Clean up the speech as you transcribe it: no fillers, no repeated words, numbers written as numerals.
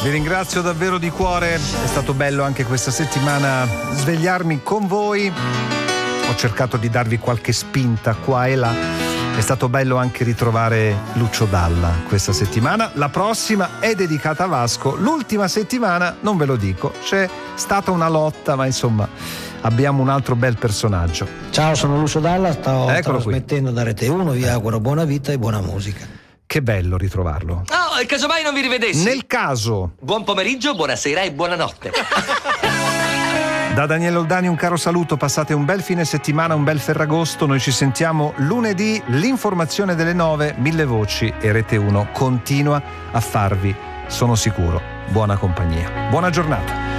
Vi ringrazio davvero di cuore, è stato bello anche questa settimana svegliarmi con voi. Ho cercato di darvi qualche spinta qua e là. È stato bello anche ritrovare Lucio Dalla questa settimana. La prossima è dedicata a Vasco. L'ultima settimana non ve lo dico, c'è stata una lotta, ma insomma abbiamo un altro bel personaggio. Ciao, sono Lucio Dalla, sto Eccolo trasmettendo da Rete 1, vi auguro buona vita e buona musica. Che bello ritrovarlo. Oh, casomai non vi rivedessi. Nel caso. Buon pomeriggio, buonasera e buonanotte. Da Daniele Oldani un caro saluto, passate un bel fine settimana, un bel Ferragosto, noi ci sentiamo lunedì, l'informazione delle 9, 1000 voci e Rete 1 continua a farvi, sono sicuro, buona compagnia. Buona giornata.